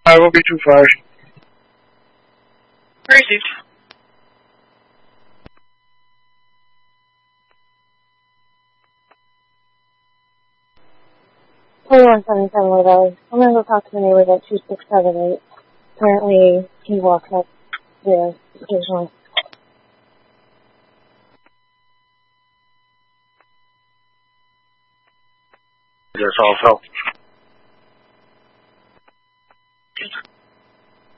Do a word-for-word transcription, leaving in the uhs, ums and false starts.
I won't be too far. Received. twenty-one seventy-seven Lake Valley. I'm gonna go talk to the neighbor at two six seven eight. Apparently, he walks up there occasionally. Yes, also.